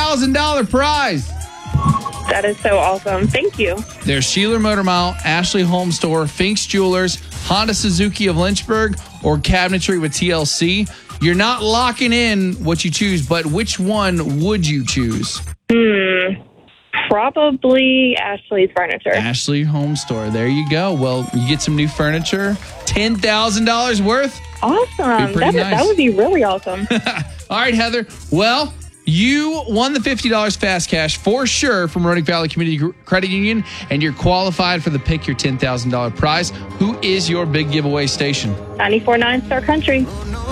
$10,000 prize. That is so awesome. Thank you. There's Sheeler Motor Mile, Ashley Home Store, Fink's Jewelers, Honda Suzuki of Lynchburg, or Cabinetry with TLC. You're not locking in what you choose, but which one would you choose? Probably Ashley's Furniture. Ashley Home Store. There you go. Well, you get some new furniture. $10,000 worth. Awesome. Pretty nice. That would be really awesome. All right, Heather. Well, you won the $50 fast cash for sure from Roanoke Valley Community Credit Union, and you're qualified for the Pick Your $10,000 prize. Who is your big giveaway station? 94.9 Star Country.